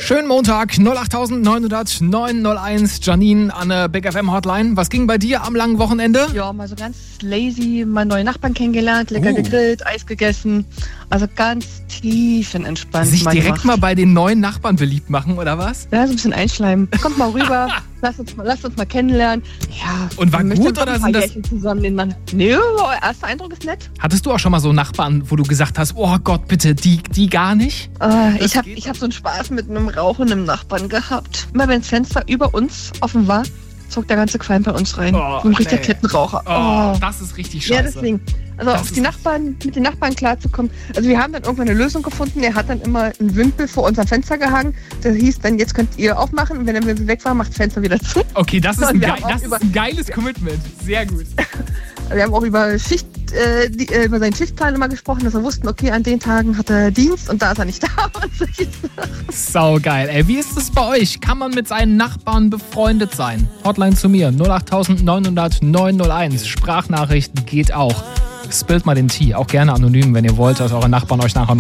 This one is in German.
Schönen Montag, 08900 901. Janine an der Big FM Hotline. Was ging bei dir am langen Wochenende? Ja, mal so ganz lazy, mal neue Nachbarn kennengelernt, lecker gegrillt, Eis gegessen. Also ganz tiefenentspannt. Sich direkt mal bei den neuen Nachbarn beliebt machen, oder was? Ja, so ein bisschen einschleimen. Kommt mal rüber, lasst uns mal kennenlernen. Ja. Und war gut oder sind das... zusammen den Mann. Nee, erster Eindruck ist nett. Hattest du auch schon mal so Nachbarn, wo du gesagt hast, oh Gott, bitte, die gar nicht? Ich hab so einen Spaß mit einem rauchenden Nachbarn gehabt. Immer wenn das Fenster über uns offen war, zog der ganze Qualm bei uns rein. Oh, so ein richtiger Kettenraucher. Oh, das ist richtig scheiße. Ja, deswegen. Also mit den Nachbarn klarzukommen. Also wir haben dann irgendwann eine Lösung gefunden. Er hat dann immer einen Wimpel vor unserem Fenster gehangen. Das hieß dann, jetzt könnt ihr aufmachen. Und wenn der Wimpel weg war, macht das Fenster wieder zu. Okay, das ist ein geiles Commitment. Sehr gut. Wir haben auch über über seinen Schichtplan immer gesprochen, dass wir wussten, okay, an den Tagen hat er Dienst und da ist er nicht da. Saugeil. Ey, wie ist es bei euch? Kann man mit seinen Nachbarn befreundet sein? Hotline zu mir, 08900 901. Sprachnachrichten geht auch. Spillt mal den Tee, auch gerne anonym, wenn ihr wollt, dass eure Nachbarn euch nachher